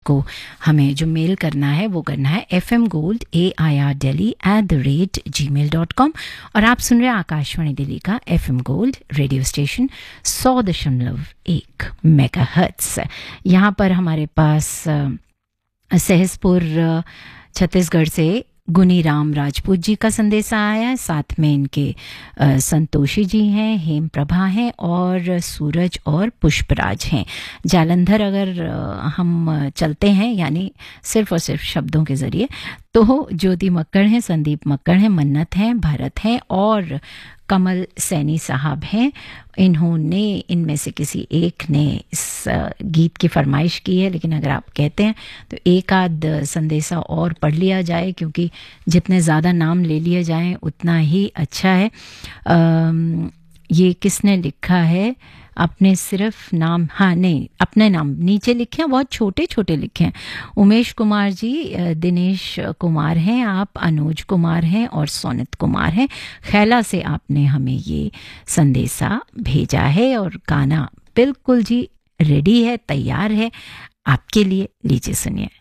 आपको हमें जो मेल करना है वो करना है fmgold@gmail.com। और आप सुन रहे हैं आकाशवाणी दिल्ली का FM gold radio station 100.1 megahertz. यहाँ पर हमारे पास सहसपुर छत्तीसगढ़ से गुनी राम राजपूत जी का संदेश आया है। साथ में इनके संतोषी जी हैं, हेम प्रभा हैं और सूरज और पुष्पराज हैं। जालंधर अगर हम चलते हैं यानी सिर्फ और सिर्फ शब्दों के ज़रिए तो ज्योति मक्कड़ हैं, संदीप मक्कड़ हैं, मन्नत हैं, भरत हैं और कमल सैनी साहब हैं। इन्होंने इनमें से किसी एक ने इस गीत की फरमाइश की है, लेकिन अगर आप कहते हैं तो एक आध संदेशा और पढ़ लिया जाए, क्योंकि जितने ज़्यादा नाम ले लिए जाएं उतना ही अच्छा है। ये किसने लिखा है? अपने सिर्फ नाम, हाँ नहीं, अपने नाम नीचे लिखे हैं, बहुत छोटे छोटे लिखे हैं। उमेश कुमार जी, दिनेश कुमार हैं आप, अनुज कुमार हैं और सोनित कुमार हैं। खैला से आपने हमें ये संदेशा भेजा है और गाना बिल्कुल जी रेडी है, तैयार है आपके लिए। लीजिए सुनिए।